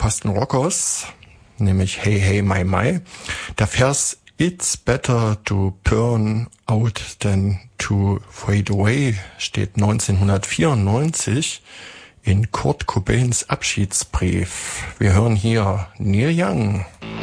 verpassten Rockers, nämlich Hey Hey My My. Der Vers It's better to burn out than to fade away steht 1994 in Kurt Cobains Abschiedsbrief. Wir hören hier Neil Young.